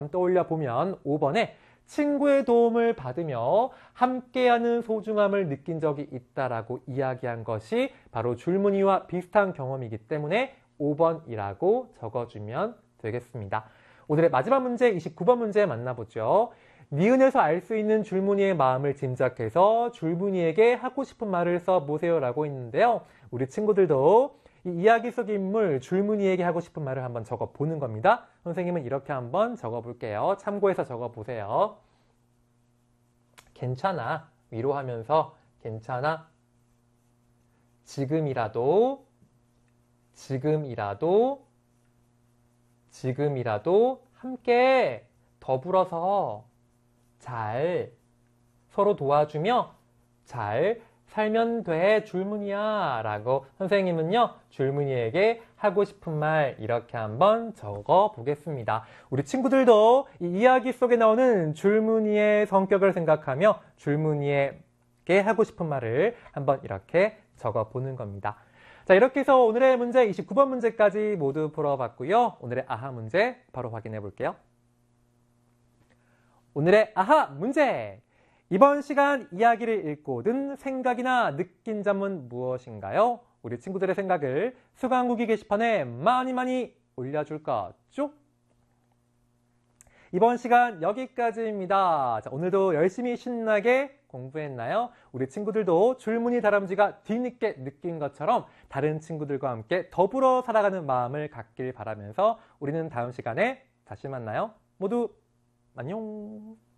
떠올려 보면 5번에 친구의 도움을 받으며 함께하는 소중함을 느낀 적이 있다라고 이야기한 것이 바로 줄무늬와 비슷한 경험이기 때문에 5번이라고 적어주면 되겠습니다. 오늘의 마지막 문제 29번 문제 만나보죠. 니은에서 알 수 있는 줄무늬의 마음을 짐작해서 줄무늬에게 하고 싶은 말을 써보세요 라고 있는데요. 우리 친구들도 이 이야기 속의 인물 줄무늬에게 하고 싶은 말을 한번 적어보는 겁니다. 선생님은 이렇게 한번 적어볼게요. 참고해서 적어보세요. 괜찮아. 위로하면서 괜찮아. 지금이라도 함께 더불어서 잘 서로 도와주며 잘 살면 돼 줄무늬야 라고 선생님은요 줄무늬에게 하고 싶은 말 이렇게 한번 적어 보겠습니다. 우리 친구들도 이 이야기 속에 나오는 줄무늬의 성격을 생각하며 줄무늬에게 하고 싶은 말을 한번 이렇게 적어 보는 겁니다. 자, 이렇게 해서 오늘의 문제 29번 문제까지 모두 풀어봤고요. 오늘의 아하 문제 바로 확인해 볼게요. 오늘의 아하 문제! 이번 시간 이야기를 읽고 든 생각이나 느낀 점은 무엇인가요? 우리 친구들의 생각을 수강후기 게시판에 많이 올려줄 거죠? 이번 시간 여기까지입니다. 자, 오늘도 열심히 신나게 공부했나요? 우리 친구들도 줄무늬 다람쥐가 뒤늦게 느낀 것처럼 다른 친구들과 함께 더불어 살아가는 마음을 갖길 바라면서 우리는 다음 시간에 다시 만나요. 모두 안녕!